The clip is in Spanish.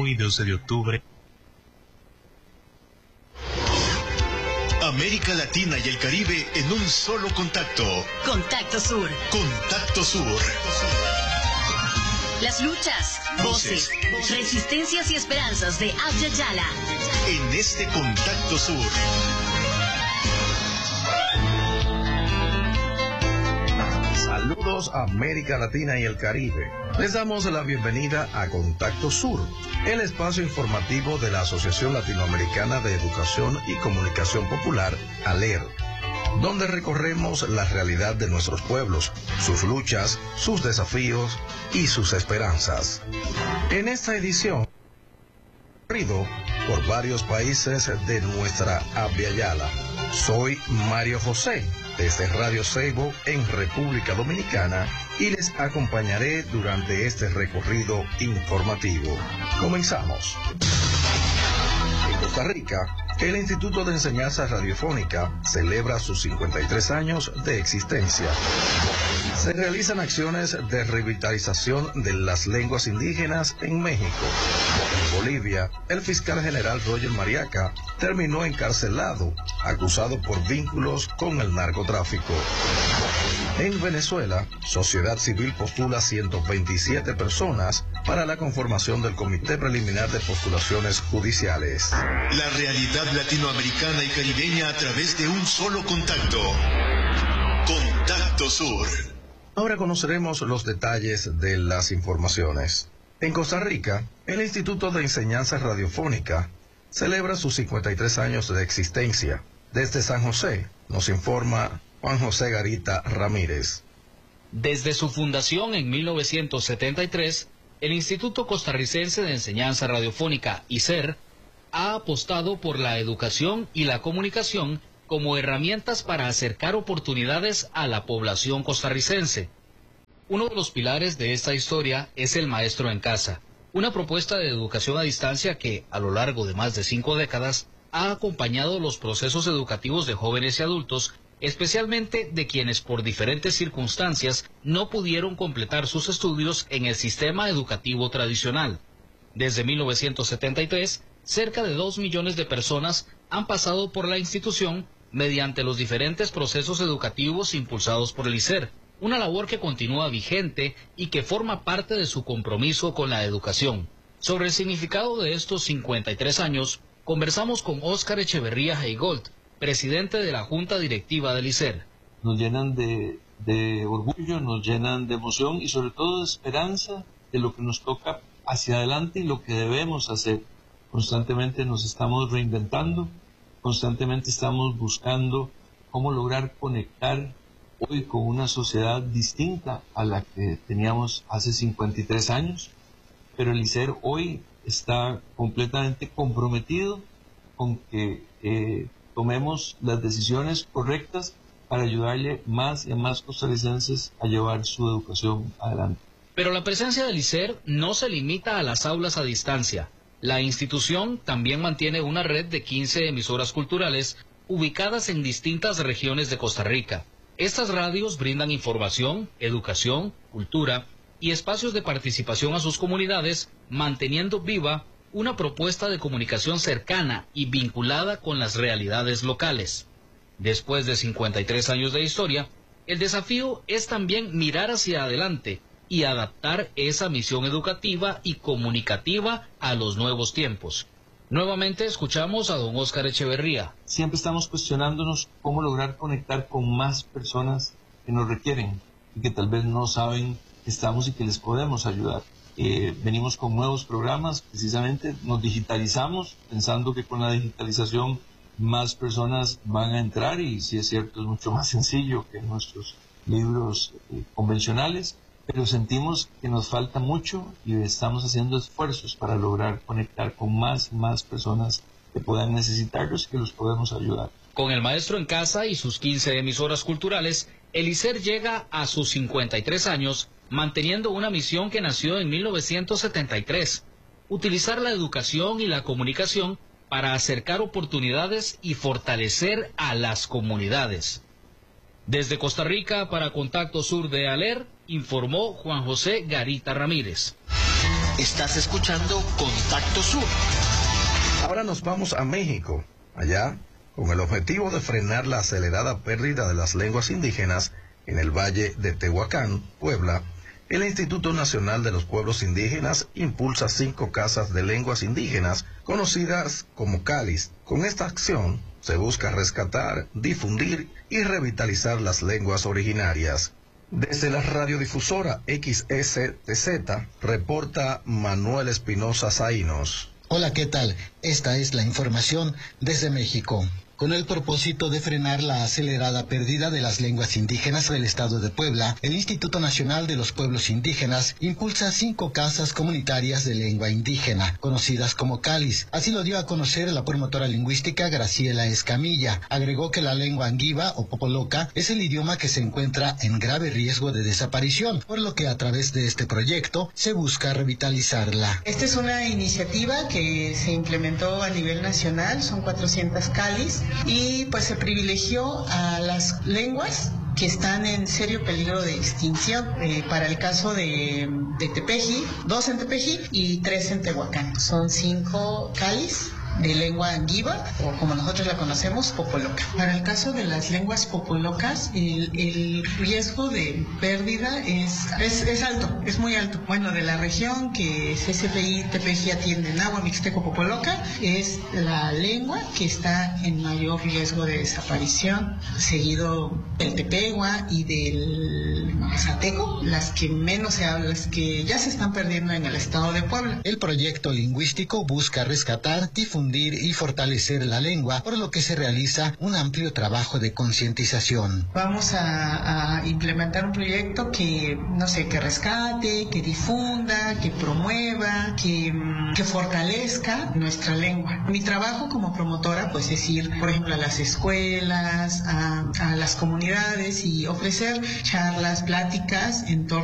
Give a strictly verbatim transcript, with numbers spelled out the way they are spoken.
Hoy, doce de octubre. América Latina y el Caribe en un solo contacto. Contacto Sur. Contacto Sur. Las luchas, voces, voces, resistencias y esperanzas de Abya Yala. En este Contacto Sur. Saludos a América Latina y el Caribe. Les damos la bienvenida a Contacto Sur, el espacio informativo de la Asociación Latinoamericana de Educación y Comunicación Popular, ALER, donde recorremos la realidad de nuestros pueblos, sus luchas, sus desafíos y sus esperanzas. En esta edición, recorrido por varios países de nuestra Abya Yala. Soy Mario José, desde Radio Seibo en República Dominicana, y les acompañaré durante este recorrido informativo. Comenzamos. En Costa Rica, el Instituto de Enseñanza Radiofónica celebra sus cincuenta y tres años de existencia. Se realizan acciones de revitalización de las lenguas indígenas en México. En Bolivia, el fiscal general Roger Mariaca terminó encarcelado, acusado por vínculos con el narcotráfico. En Venezuela, sociedad civil postula ciento veintisiete personas para la conformación del Comité Preliminar de Postulaciones Judiciales. La realidad latinoamericana y caribeña a través de un solo contacto. Contacto Sur. Ahora conoceremos los detalles de las informaciones. En Costa Rica, el Instituto de Enseñanza Radiofónica celebra sus cincuenta y tres años de existencia. Desde San José, nos informa Juan José Garita Ramírez. Desde su fundación en mil novecientos setenta y tres, el Instituto Costarricense de Enseñanza Radiofónica, I C E R, ha apostado por la educación y la comunicación como herramientas para acercar oportunidades a la población costarricense. Uno de los pilares de esta historia es el Maestro en Casa, una propuesta de educación a distancia que, a lo largo de más de cinco décadas, ha acompañado los procesos educativos de jóvenes y adultos, especialmente de quienes por diferentes circunstancias no pudieron completar sus estudios en el sistema educativo tradicional. Desde mil novecientos setenta y tres, cerca de dos millones de personas han pasado por la institución mediante los diferentes procesos educativos impulsados por el I C E R, una labor que continúa vigente y que forma parte de su compromiso con la educación. Sobre el significado de estos cincuenta y tres años, conversamos con Óscar Echeverría Heigold, presidente de la Junta Directiva del I C E R. Nos llenan de, de orgullo, nos llenan de emoción y sobre todo de esperanza de lo que nos toca hacia adelante y lo que debemos hacer. Constantemente nos estamos reinventando, constantemente estamos buscando cómo lograr conectar hoy con una sociedad distinta a la que teníamos hace cincuenta y tres años, pero el I C E R hoy está completamente comprometido con que eh, tomemos las decisiones correctas para ayudarle más y a más costarricenses a llevar su educación adelante. Pero la presencia del I C E R no se limita a las aulas a distancia. La institución también mantiene una red de quince emisoras culturales ubicadas en distintas regiones de Costa Rica. Estas radios brindan información, educación, cultura y espacios de participación a sus comunidades, manteniendo viva una propuesta de comunicación cercana y vinculada con las realidades locales. Después de cincuenta y tres años de historia, el desafío es también mirar hacia adelante y adaptar esa misión educativa y comunicativa a los nuevos tiempos. Nuevamente escuchamos a don Óscar Echeverría. Siempre estamos cuestionándonos cómo lograr conectar con más personas que nos requieren y que tal vez no saben que estamos y que les podemos ayudar. Eh, venimos con nuevos programas, precisamente nos digitalizamos, pensando que con la digitalización más personas van a entrar y si es cierto es mucho más sencillo que nuestros libros eh, convencionales, pero sentimos que nos falta mucho y estamos haciendo esfuerzos para lograr conectar con más y más personas que puedan necesitarlos y que los podemos ayudar. Con el Maestro en Casa y sus quince emisoras culturales, el I C E R llega a sus cincuenta y tres años, manteniendo una misión que nació en mil novecientos setenta y tres, utilizar la educación y la comunicación para acercar oportunidades y fortalecer a las comunidades. Desde Costa Rica, para Contacto Sur de ALER, informó Juan José Garita Ramírez. Estás escuchando Contacto Sur. Ahora nos vamos a México. Allá, con el objetivo de frenar la acelerada pérdida de las lenguas indígenas en el Valle de Tehuacán, Puebla, el Instituto Nacional de los Pueblos Indígenas impulsa cinco casas de lenguas indígenas conocidas como CALIs. Con esta acción se busca rescatar, difundir y revitalizar las lenguas originarias. Desde la radiodifusora X S T Z, reporta Manuel Espinosa Zainos. Hola, ¿qué tal? Esta es la información desde México. Con el propósito de frenar la acelerada pérdida de las lenguas indígenas del estado de Puebla, el Instituto Nacional de los Pueblos Indígenas impulsa cinco casas comunitarias de lengua indígena, conocidas como CALIs. Así lo dio a conocer la promotora lingüística Graciela Escamilla. Agregó que la lengua anguiva o popoloca es el idioma que se encuentra en grave riesgo de desaparición, por lo que a través de este proyecto se busca revitalizarla. Esta es una iniciativa que se implementó a nivel nacional, son cuatrocientas CALIs, y pues se privilegió a las lenguas que están en serio peligro de extinción. Eh, para el caso de, de Tepeji, dos en Tepeji y tres en Tehuacán. Son cinco CALIs de lengua anguiva, o como nosotros la conocemos, popoloca. Para el caso de las lenguas popolocas, el, el riesgo de pérdida es, es, es alto, es muy alto. Bueno, de la región que C C P I Tepeji atiende, Nahua Mixteco Popoloca, es la lengua que está en mayor riesgo de desaparición, seguido del tepehua y del mazateco, las que menos se hablan, las que ya se están perdiendo en el estado de Puebla. El proyecto lingüístico busca rescatar, difundir y fortalecer la lengua, por lo que se realiza un amplio trabajo de concientización. Vamos a, a implementar un proyecto que, no sé, que rescate, que difunda, que promueva, que, que fortalezca nuestra lengua. Mi trabajo como promotora, pues, es ir, por ejemplo, a las escuelas, a, a las comunidades y ofrecer charlas, pláticas en torno